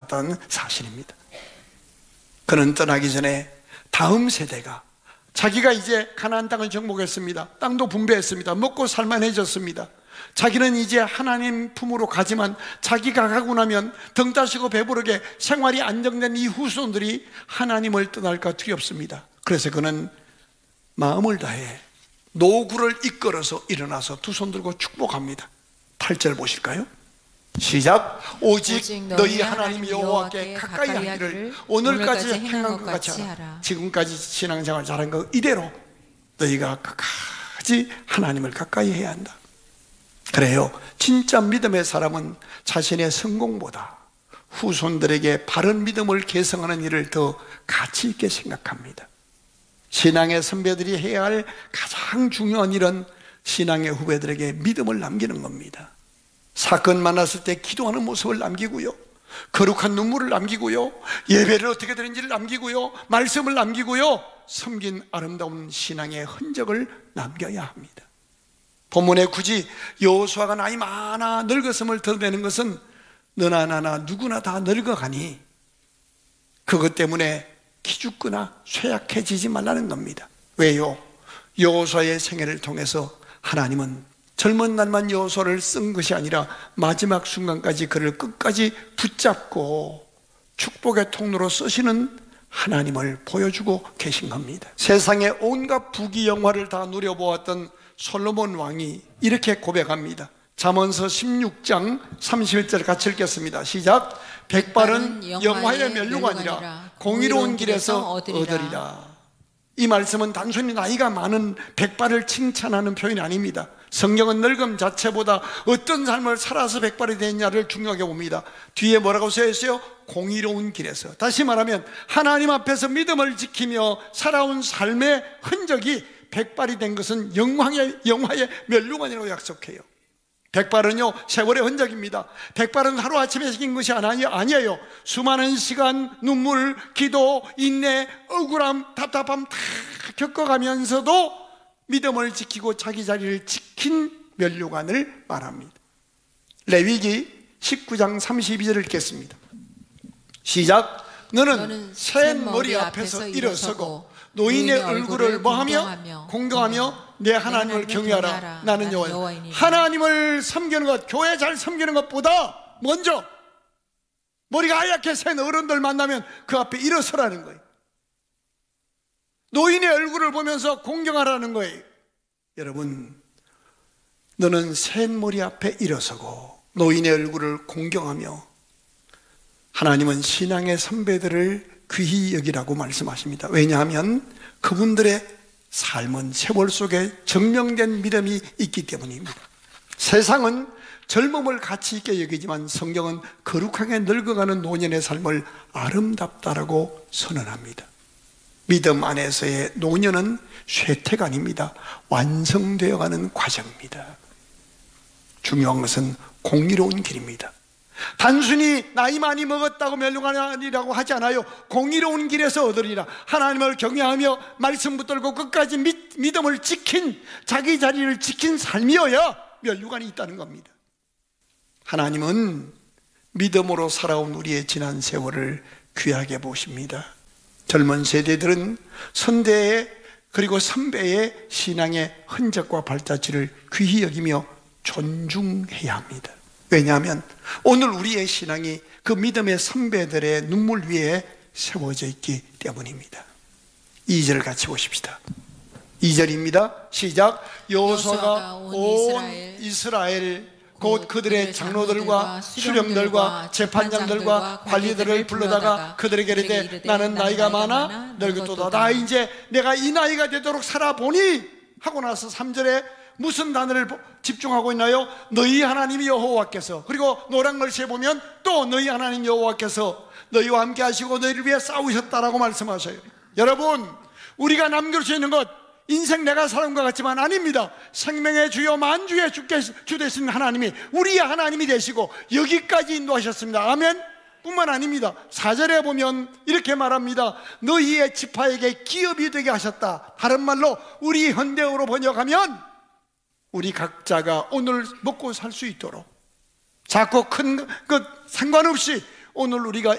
떠났다는 사실입니다. 그는 떠나기 전에 다음 세대가 자기가 이제 가나안 땅을 정복했습니다. 땅도 분배했습니다. 먹고 살만해졌습니다. 자기는 이제 하나님 품으로 가지만 자기가 가고 나면 등 따시고 배부르게 생활이 안정된 이 후손들이 하나님을 떠날까 두렵습니다. 그래서 그는 마음을 다해 노구를 이끌어서 일어나서 두 손 들고 축복합니다. 8절 보실까요? 시작. 오직 너희 하나님 여호와께 가까이 하기를 오늘까지 행한 것 같이 하라. 지금까지 신앙생활 잘한 거 이대로 너희가 끝까지 하나님을 가까이 해야 한다. 그래요, 진짜 믿음의 사람은 자신의 성공보다 후손들에게 바른 믿음을 계승하는 일을 더 가치 있게 생각합니다. 신앙의 선배들이 해야 할 가장 중요한 일은 신앙의 후배들에게 믿음을 남기는 겁니다. 사건 만났을 때 기도하는 모습을 남기고요, 거룩한 눈물을 남기고요, 예배를 어떻게 드리는지를 남기고요, 말씀을 남기고요, 섬긴 아름다운 신앙의 흔적을 남겨야 합니다. 본문에 굳이 여호수아가 나이 많아 늙었음을 드러내는 것은 너나 나나 누구나 다 늙어가니 그것 때문에 기죽거나 쇠약해지지 말라는 겁니다. 왜요? 여호수아의 생애를 통해서 하나님은 젊은 날만 여호수아를 쓴 것이 아니라 마지막 순간까지 그를 끝까지 붙잡고 축복의 통로로 쓰시는 하나님을 보여주고 계신 겁니다. 세상의 온갖 부귀영화를 다 누려보았던 솔로몬 왕이 이렇게 고백합니다. 잠언서 16장 31절 같이 읽겠습니다. 시작. 백발은 영화의 면류가 아니라 공의로운 길에서 얻으리라. 이 말씀은 단순히 나이가 많은 백발을 칭찬하는 표현이 아닙니다. 성경은 늙음 자체보다 어떤 삶을 살아서 백발이 됐냐를 중요하게 봅니다. 뒤에 뭐라고 써 있어요? 공의로운 길에서. 다시 말하면 하나님 앞에서 믿음을 지키며 살아온 삶의 흔적이 백발이 된 것은 영화의 멸류관이라고 약속해요. 백발은요, 세월의 흔적입니다. 백발은 하루아침에 생긴 것이 아니에요. 수많은 시간, 눈물, 기도, 인내, 억울함, 답답함 다 겪어가면서도 믿음을 지키고 자기 자리를 지킨 멸류관을 말합니다. 레위기 19장 32절을 읽겠습니다. 시작. 너는 새 머리 앞에서 일어서고 노인의 얼굴을 뭐하며? 공경하며 내 하나님을 경외하라. 나는 여호와이니. 하나님을 섬기는 것, 교회 잘 섬기는 것보다 먼저 머리가 하얗게 센 어른들 만나면 그 앞에 일어서라는 거예요. 노인의 얼굴을 보면서 공경하라는 거예요. 여러분, 너는 센 머리 앞에 일어서고 노인의 얼굴을 공경하며, 하나님은 신앙의 선배들을 귀히 여기라고 말씀하십니다. 왜냐하면 그분들의 삶은 세월 속에 증명된 믿음이 있기 때문입니다. 세상은 젊음을 가치 있게 여기지만 성경은 거룩하게 늙어가는 노년의 삶을 아름답다라고 선언합니다. 믿음 안에서의 노년은 쇠퇴가 아닙니다. 완성되어가는 과정입니다. 중요한 것은 공의로운 길입니다. 단순히 나이 많이 먹었다고 멸류관이라고 하지 않아요. 공의로운 길에서 얻으리라. 하나님을 경외하며 말씀 붙들고 끝까지 믿음을 지킨, 자기 자리를 지킨 삶이어야 멸류관이 있다는 겁니다. 하나님은 믿음으로 살아온 우리의 지난 세월을 귀하게 보십니다. 젊은 세대들은 선대의 그리고 선배의 신앙의 흔적과 발자취를 귀히 여기며 존중해야 합니다. 왜냐하면 오늘 우리의 신앙이 그 믿음의 선배들의 눈물 위에 세워져 있기 때문입니다. 2절을 같이 보십시다. 2절입니다. 시작. 여호수아가 온 이스라엘 곧 그들의 장로들과 수령들과 재판장들과 관리들을 불러다가 그들에게 이르되 나는 나이가 많아 늙었도다. 나 이제 내가 이 나이가 되도록 살아보니 하고 나서 3절에 무슨 단어를 집중하고 있나요? 너희 하나님 여호와께서, 그리고 노란 글씨에 보면 또 너희 하나님 여호와께서 너희와 함께 하시고 너희를 위해 싸우셨다라고 말씀하셔요. 여러분, 우리가 남길 수 있는 것, 인생 내가 사는 것 같지만 아닙니다. 생명의 주여 만주의 주 되신 하나님이 우리의 하나님이 되시고 여기까지 인도하셨습니다. 아멘. 뿐만 아닙니다. 4절에 보면 이렇게 말합니다. 너희의 지파에게 기업이 되게 하셨다. 다른 말로 우리 현대어로 번역하면 우리 각자가 오늘 먹고 살 수 있도록, 작고 큰 것 상관없이 오늘 우리가